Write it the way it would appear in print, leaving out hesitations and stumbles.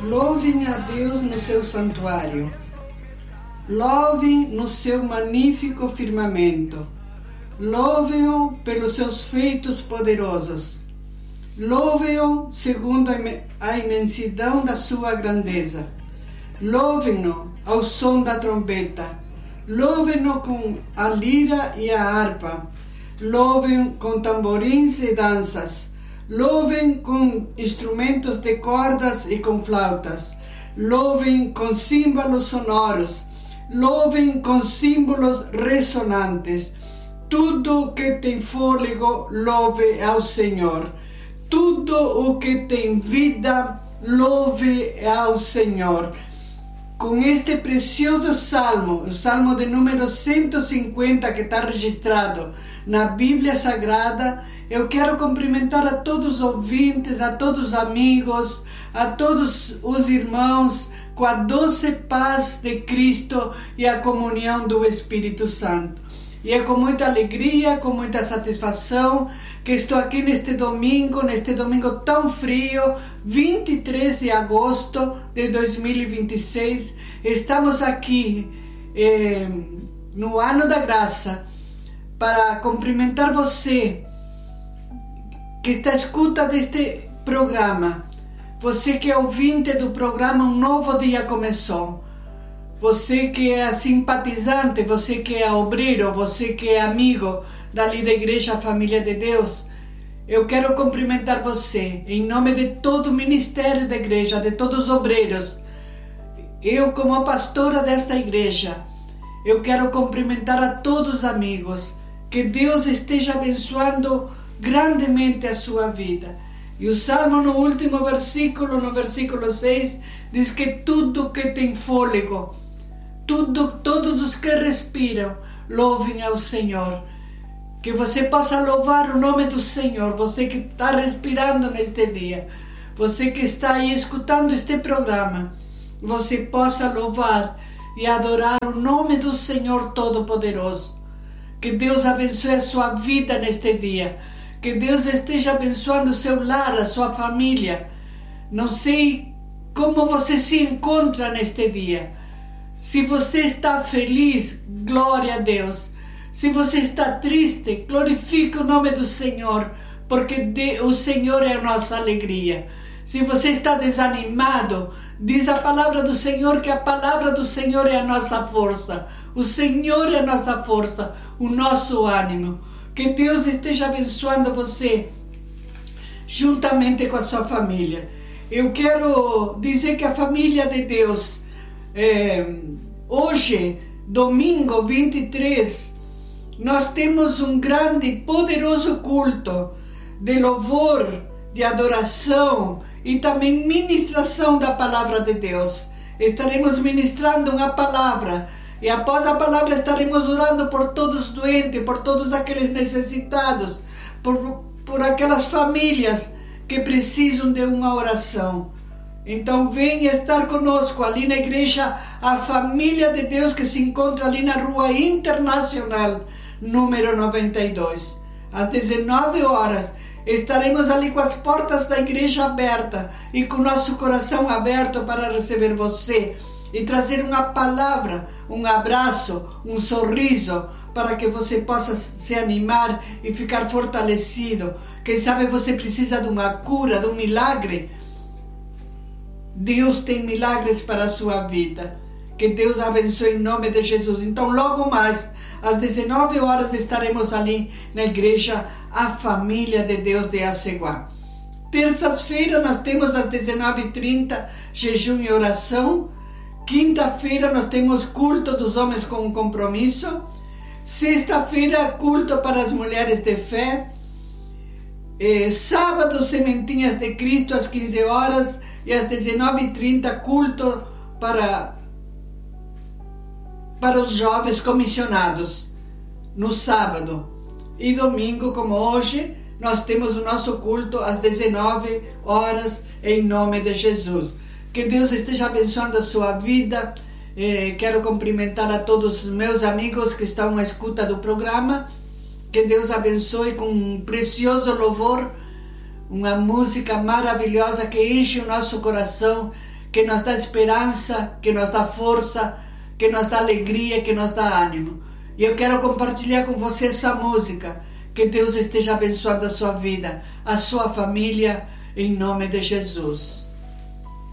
Louvem a Deus no seu santuário. Louvem no seu magnífico firmamento. Louvem-o pelos seus feitos poderosos. Louvem-o segundo a imensidão da sua grandeza. Louvem-no ao som da trombeta. Louvem-no com a lira e a harpa. Louvem com tamborins e danças. Louvem com instrumentos de cordas e com flautas. Louvem com símbolos sonoros. Louvem com símbolos ressonantes. Tudo que tem fôlego, louve ao Senhor. Tudo o que tem vida, louve ao Senhor. Com este precioso salmo, o salmo de número 150 que está registrado na Bíblia Sagrada, eu quero cumprimentar a todos os ouvintes, a todos os amigos, a todos os irmãos, com a doce paz de Cristo e a comunhão do Espírito Santo. E é com muita alegria, com muita satisfação que estou aqui neste domingo tão frio, 23 de agosto de 2026. Estamos aqui no Ano da Graça para cumprimentar você que está à escuta deste programa. Você que é ouvinte do programa Um Novo Dia Começou. Você que é simpatizante, você que é obreiro, você que é amigo dali da Igreja Família de Deus, eu quero cumprimentar você em nome de todo o ministério da igreja, de todos os obreiros. Eu, como pastora desta igreja, eu quero cumprimentar a todos os amigos. Que Deus esteja abençoando grandemente a sua vida. E o Salmo no último versículo, no versículo 6, diz que tudo que tem fôlego, todos os que respiram, louvem ao Senhor. Que você possa louvar o nome do Senhor, você que está respirando neste dia, você que está aí escutando este programa, você possa louvar e adorar o nome do Senhor Todo-Poderoso. Que Deus abençoe a sua vida neste dia, que Deus esteja abençoando o seu lar, a sua família. Não sei como você se encontra neste dia. Se você está feliz, glória a Deus. Se você está triste, glorifique o nome do Senhor, porque o Senhor é a nossa alegria. Se você está desanimado, diz a palavra do Senhor que a palavra do Senhor é a nossa força. O Senhor é a nossa força, o nosso ânimo. Que Deus esteja abençoando você, juntamente com a sua família. Eu quero dizer que a família de Deus, hoje, domingo 23, nós temos um grande e poderoso culto de louvor, de adoração e também ministração da palavra de Deus. Estaremos ministrando uma palavra e após a palavra estaremos orando por todos os doentes, por todos aqueles necessitados, por aquelas famílias que precisam de uma oração. Então venha estar conosco ali na igreja, a Família de Deus, que se encontra ali na Rua Internacional, número 92. Às 19 horas, estaremos ali com as portas da igreja abertas e com nosso coração aberto para receber você e trazer uma palavra, um abraço, um sorriso, para que você possa se animar e ficar fortalecido. Quem sabe você precisa de uma cura, de um milagre. Deus tem milagres para a sua vida. Que Deus abençoe em nome de Jesus. Então, logo mais, às 19 horas, estaremos ali na igreja A Família de Deus de Aceguá. Terças-feira, nós temos às 19h30 jejum e oração. Quinta-feira, nós temos culto dos homens com compromisso. Sexta-feira, culto para as mulheres de fé. Sábado, Sementinhas de Cristo, às 15 horas. E às 19h30, culto para os jovens comissionados, no sábado. E domingo, como hoje, nós temos o nosso culto às 19 horas, em nome de Jesus. Que Deus esteja abençoando a sua vida. Quero cumprimentar a todos os meus amigos que estão à escuta do programa. Que Deus abençoe com um precioso louvor, uma música maravilhosa que enche o nosso coração, que nos dá esperança, que nos dá força, que nos dá alegria, que nos dá ânimo. E eu quero compartilhar com você essa música. Que Deus esteja abençoando a sua vida, a sua família, em nome de Jesus.